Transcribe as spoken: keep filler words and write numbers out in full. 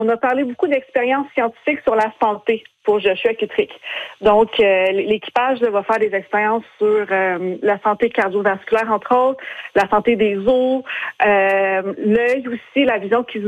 On a parlé beaucoup d'expériences scientifiques sur la santé pour Joshua Kitrick. Donc, euh, l'équipage là, va faire des expériences sur euh, la santé cardiovasculaire, entre autres, la santé des os, euh, l'œil aussi, la vision qui se